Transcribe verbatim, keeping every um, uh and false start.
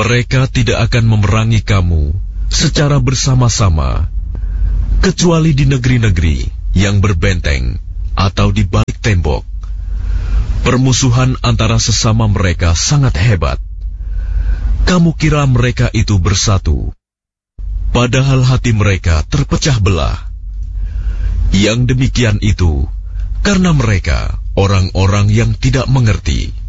Mereka tidak akan memerangi kamu secara bersama-sama, kecuali di negeri-negeri yang berbenteng atau di balik tembok. Permusuhan antara sesama mereka sangat hebat. Kamu kira mereka itu bersatu, padahal hati mereka terpecah belah. Yang demikian itu karena mereka orang-orang yang tidak mengerti.